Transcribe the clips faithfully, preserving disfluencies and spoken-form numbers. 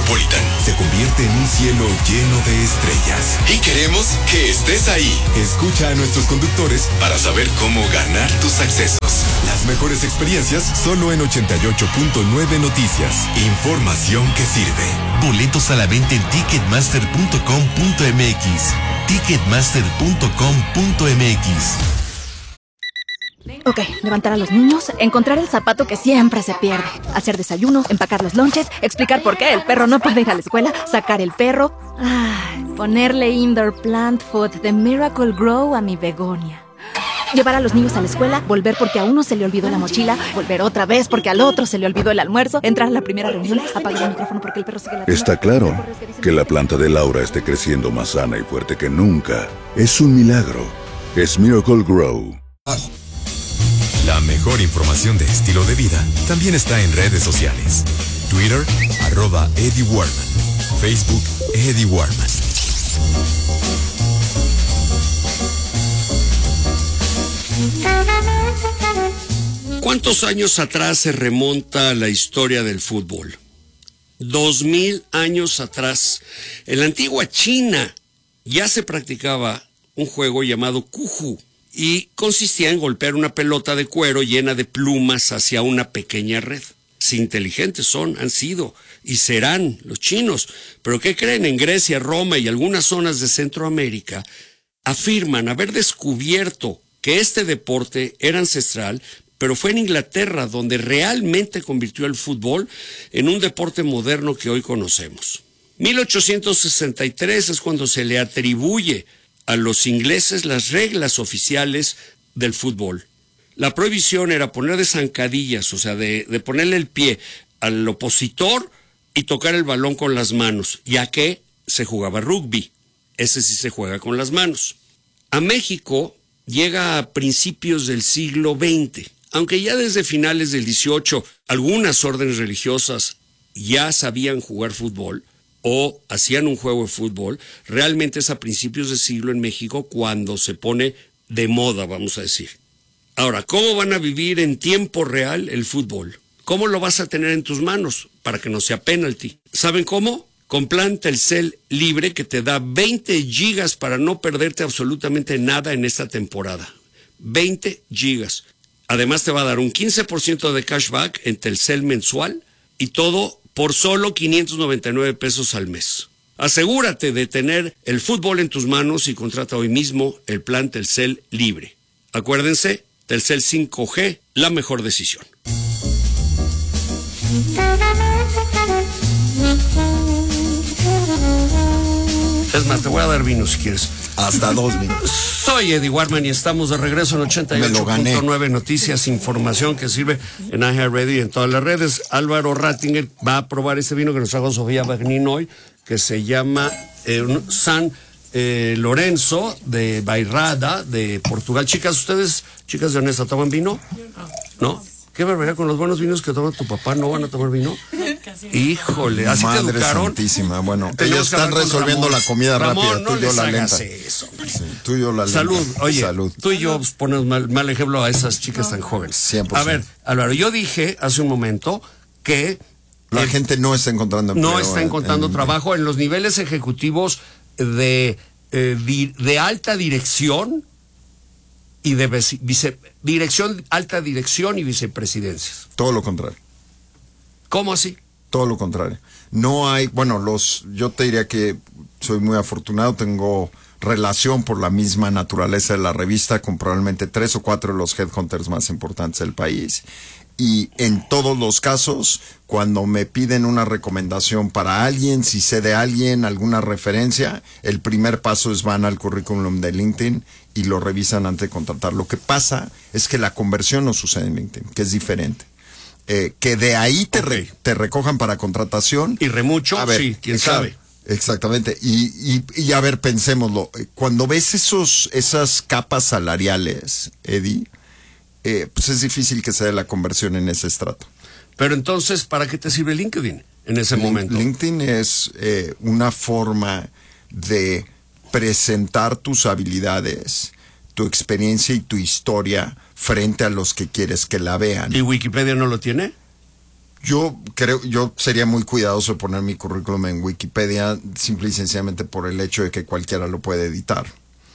Metropolitan se convierte en un cielo lleno de estrellas. Y queremos que estés ahí. Escucha a nuestros conductores para saber cómo ganar tus accesos. Las mejores experiencias solo en ochenta y ocho punto nueve Noticias. Información que sirve. Boletos a la venta en ticketmaster punto com punto m x. ticketmaster punto com punto m x. Ok, levantar a los niños, encontrar el zapato que siempre se pierde, hacer desayuno, empacar los lonches, explicar por qué el perro no puede ir a la escuela, sacar el perro, ay, ponerle indoor plant food de Miracle Grow a mi begonia. Llevar a los niños a la escuela, volver porque a uno se le olvidó la mochila, volver otra vez porque al otro se le olvidó el almuerzo, entrar a la primera reunión, apagar el micrófono porque el perro sigue la... Está claro que la planta de Laura esté creciendo más sana y fuerte que nunca. Es un milagro. Es Miracle Grow. La mejor información de estilo de vida también está en redes sociales. Twitter, arroba Eddie Warman. Facebook, Eddie Warman. ¿Cuántos años atrás se remonta la historia del fútbol? Dos mil años atrás. En la antigua China ya se practicaba un juego llamado Cuju y consistía en golpear una pelota de cuero llena de plumas hacia una pequeña red. Si inteligentes son, han sido y serán los chinos. ¿Pero qué creen? En Grecia, Roma y algunas zonas de Centroamérica afirman haber descubierto que este deporte era ancestral, pero fue en Inglaterra donde realmente convirtió el fútbol en un deporte moderno que hoy conocemos. mil ochocientos sesenta y tres es cuando se le atribuye a los ingleses las reglas oficiales del fútbol. La prohibición era poner de zancadillas, o sea, de, de ponerle el pie al opositor y tocar el balón con las manos, ya que se jugaba rugby. Ese sí se juega con las manos. A México llega a principios del siglo veinte, aunque ya desde finales del dieciocho algunas órdenes religiosas ya sabían jugar fútbol o hacían un juego de fútbol. Realmente es a principios de siglo en México cuando se pone de moda, vamos a decir. Ahora, ¿cómo van a vivir en tiempo real el fútbol? ¿Cómo lo vas a tener en tus manos para que no sea penalti? ¿Saben cómo? Con plan Telcel Libre, que te da veinte gigas para no perderte absolutamente nada en esta temporada. veinte gigas. Además te va a dar un quince por ciento de cashback en Telcel mensual y todo por solo quinientos noventa y nueve pesos al mes. Asegúrate de tener el fútbol en tus manos y contrata hoy mismo el plan Telcel Libre. Acuérdense, Telcel cinco G, la mejor decisión. Es más, te voy a dar vino si quieres. Hasta dos minutos. Soy Eddie Warman y estamos de regreso en ochenta y ocho punto nueve Noticias, información que sirve en iHeartRadio y en todas las redes. Álvaro Rattinger va a probar este vino que nos trajo Sofía Bagnín hoy, que se llama eh, San eh, Lorenzo de Bairrada, de Portugal. Chicas, ¿ustedes, chicas de Honesta, toman vino? ¿No? ¿Qué barbaridad con los buenos vinos que toma tu papá? ¿No van a tomar vino? Híjole, así Madre te educaron. Santísima. Bueno, ellos están resolviendo la comida Ramón, rápida, no tú y yo la lenta. Eso, sí, tú y yo la lenta. Salud, oye, Salud. Tú y yo ponemos mal, mal ejemplo a esas chicas tan jóvenes. cien por ciento. A ver, Álvaro, yo dije hace un momento que la eh, gente no está encontrando empleo. No está encontrando en, trabajo en los niveles ejecutivos de, eh, di, de alta dirección y de vice, vice, dirección, alta dirección y vicepresidencias. Todo lo contrario. ¿Cómo así? Todo lo contrario. No hay, bueno, los, yo te diría que soy muy afortunado, tengo relación por la misma naturaleza de la revista con probablemente tres o cuatro de los headhunters más importantes del país. Y en todos los casos, cuando me piden una recomendación para alguien, si sé de alguien, alguna referencia, el primer paso es van al currículum de LinkedIn y lo revisan antes de contratar. Lo que pasa es que la conversión no sucede en LinkedIn, que es diferente. Eh, que de ahí te, okay. re, te recojan para contratación. Y remucho, a ver, sí, quién sabe. Exactamente. Y, y, y a ver, pensémoslo. Cuando ves esos, esas capas salariales, Eddie, eh, pues es difícil que se dé la conversión en ese estrato. Pero entonces, ¿para qué te sirve LinkedIn en ese Link, momento? LinkedIn es eh, una forma de presentar tus habilidades, tu experiencia y tu historia frente a los que quieres que la vean. ¿Y Wikipedia no lo tiene? Yo creo, yo sería muy cuidadoso de poner mi currículum en Wikipedia, simple y sencillamente por el hecho de que cualquiera lo puede editar.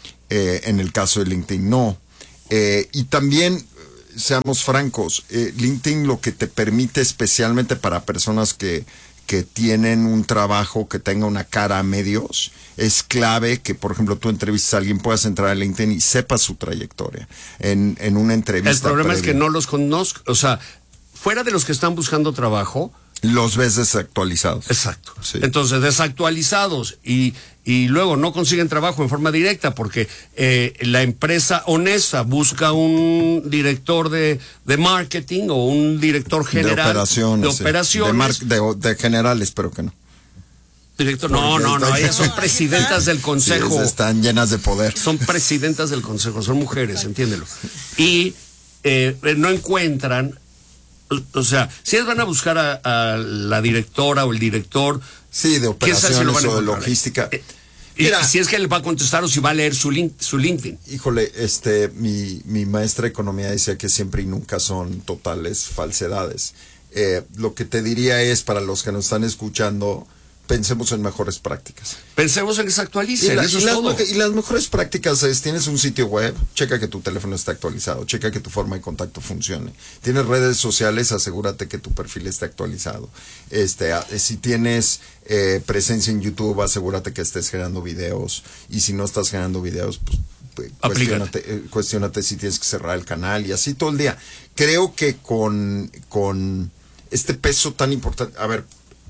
Eh, en el caso de LinkedIn, no. Eh, y también, seamos francos, eh, LinkedIn lo que te permite, especialmente para personas que, que tienen un trabajo que tenga una cara a medios, es clave que, por ejemplo, tú entrevistas a alguien, puedas entrar a LinkedIn y sepas su trayectoria en, en una entrevista. El problema previa. es que no los conozco, o sea, fuera de los que están buscando trabajo, los ves desactualizados. Exacto. Sí. Entonces, desactualizados y, y luego no consiguen trabajo en forma directa porque eh, la empresa honesta busca un director de, de marketing o un director general de operaciones. De, sí. operaciones. de, mar, de, de generales, pero que no. Director, no, no, no, ellas son presidentas del consejo. Sí, están llenas de poder. Son presidentas del consejo, son mujeres, entiéndelo. Y eh, no encuentran... O sea, si ellos van a buscar a, a la directora o el director... Sí, de operaciones si o de logística. Eh, y Mira, si es que le va a contestar o si va a leer su, link, su LinkedIn. Híjole, este, mi, mi maestra de economía decía que siempre y nunca son totales falsedades. Eh, lo que te diría es, para los que nos están escuchando, pensemos en mejores prácticas. Pensemos en que se actualicen, y, la, eso y, es las, todo. y las mejores prácticas es, tienes un sitio web, checa que tu teléfono está actualizado, checa que tu forma de contacto funcione. Tienes redes sociales, asegúrate que tu perfil esté actualizado. Este, si tienes eh, presencia en YouTube, asegúrate que estés generando videos. Y si no estás generando videos, pues cuestiónate, eh, cuestiónate si tienes que cerrar el canal y así todo el día. Creo que con, con este peso tan importante, a ver,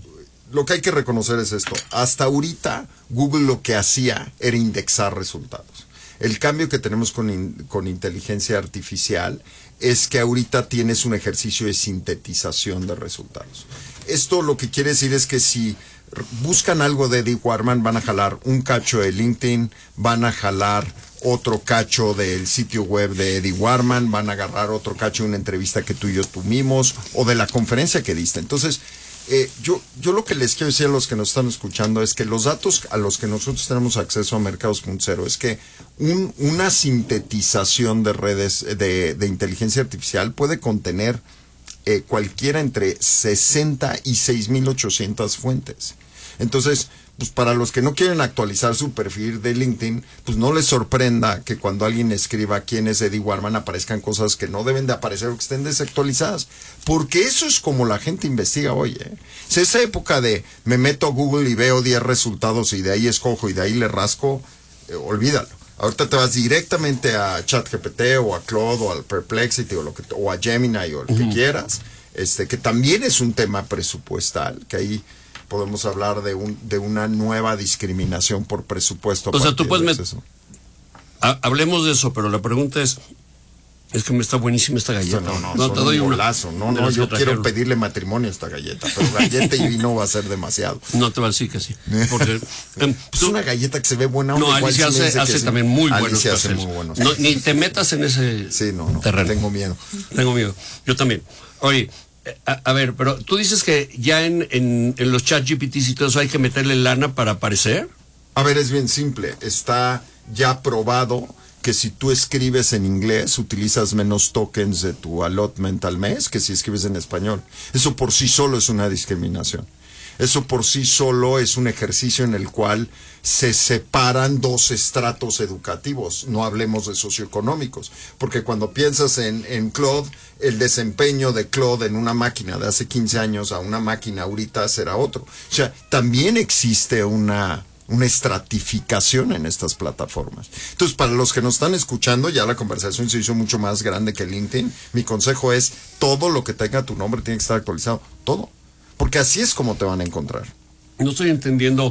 lo que hay que reconocer es esto. Hasta ahorita, Google lo que hacía era indexar resultados. El cambio que tenemos con, in, con inteligencia artificial es que ahorita tienes un ejercicio de sintetización de resultados. Esto lo que quiere decir es que si buscan algo de Eddie Warman, van a jalar un cacho de LinkedIn, van a jalar otro cacho del sitio web de Eddie Warman, van a agarrar otro cacho de una entrevista que tú y yo tuvimos o de la conferencia que diste. Entonces, Eh, yo, yo lo que les quiero decir a los que nos están escuchando es que los datos a los que nosotros tenemos acceso a Mercados punto cero es que un, una sintetización de redes de, de inteligencia artificial puede contener eh, cualquiera entre sesenta y seis mil ochocientas fuentes. Entonces, pues para los que no quieren actualizar su perfil de LinkedIn, pues no les sorprenda que cuando alguien escriba quién es Eddie Warman aparezcan cosas que no deben de aparecer o que estén desactualizadas. Porque eso es como la gente investiga hoy, ¿eh? Si esa época de me meto a Google y veo diez resultados y de ahí escojo y de ahí le rasco, eh, olvídalo. Ahorita te vas directamente a ChatGPT o a Claude o al Perplexity o, lo que, o a Gemini o lo uh-huh. que quieras, este, que también es un tema presupuestal, que ahí podemos hablar de un de una nueva discriminación por presupuesto. O sea, tú puedes met... hablemos de eso, pero la pregunta es, es que me está buenísima esta galleta. No, no, no, no te doy un golazo. No, no, yo quiero pedirle matrimonio a esta galleta, pero galleta y vino va a ser demasiado. No te va a decir que sí. Porque um, es una galleta que se ve buena. No, Alicia hace, si hace sí. también muy buenos Alicia hace muy buenos. No, ni te metas en ese sí, no, no, terreno. Tengo miedo. Tengo miedo. Yo también. Oye, A, a ver, pero tú dices que ya en, en, en los chat G P Ts y todo eso hay que meterle lana para aparecer. A ver, es bien simple. Está ya probado que si tú escribes en inglés, utilizas menos tokens de tu allotment al mes que si escribes en español. Eso por sí solo es una discriminación. Eso por sí solo es un ejercicio en el cual se separan dos estratos educativos, no hablemos de socioeconómicos, porque cuando piensas en, en Claude, el desempeño de Claude en una máquina de hace quince años a una máquina ahorita será otro. O sea, también existe una, una estratificación en estas plataformas. Entonces, para los que nos están escuchando, ya la conversación se hizo mucho más grande que LinkedIn. Mi consejo es, todo lo que tenga tu nombre tiene que estar actualizado, todo. Porque así es como te van a encontrar. No estoy entendiendo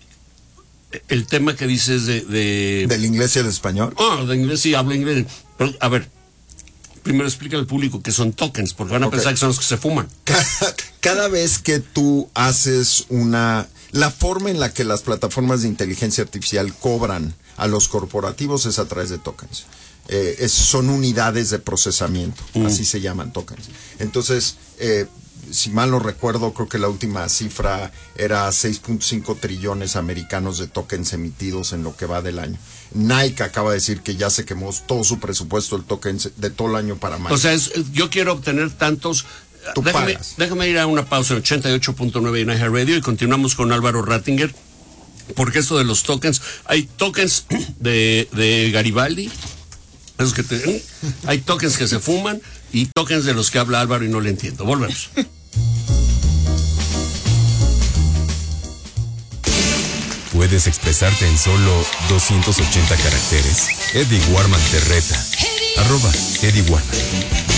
el tema que dices de... de... ¿Del inglés y el español? Ah, de inglés sí, hablo inglés. Pero, a ver, primero explica al público que son tokens, porque van a okay. pensar que son los que se fuman. Cada, cada vez que tú haces una... La forma en la que las plataformas de inteligencia artificial cobran a los corporativos es a través de tokens. Eh, es, son unidades de procesamiento, mm. así se llaman tokens. Entonces... Eh, si mal no recuerdo, creo que la última cifra era seis punto cinco trillones americanos de tokens emitidos en lo que va del año. Nike acaba de decir que ya se quemó todo su presupuesto el tokens de todo el año para mayo. O sea, es, yo quiero obtener tantos tú déjame, pagas. Déjame ir a una pausa en ochenta y ocho punto nueve en iHeartRadio y continuamos con Álvaro Rattinger, porque esto de los tokens, hay tokens de, de Garibaldi, esos que te, hay tokens que se fuman y tokens de los que habla Álvaro y no le entiendo. Volvemos. ¿Puedes expresarte en solo doscientos ochenta caracteres? Eddie Warman te reta. Arroba Eddie Warman.